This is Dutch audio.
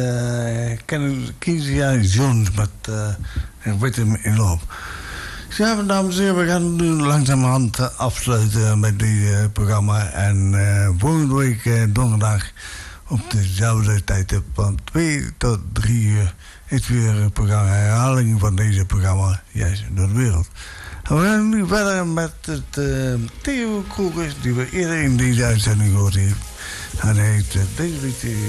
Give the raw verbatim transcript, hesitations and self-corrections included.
Uh, Kezia Jones met uh, Rhythm in Love. Ja, dames en heren, we gaan nu langzamerhand afsluiten met dit uh, programma. En uh, volgende week uh, donderdag op dezelfde tijdstip van twee tot drie uur is weer een programma, herhaling van deze programma, juist door de wereld. En we gaan nu verder met het uh, Theo Kroekers, die we eerder in deze uitzending gehoord hebben. En hij heeft uh, deze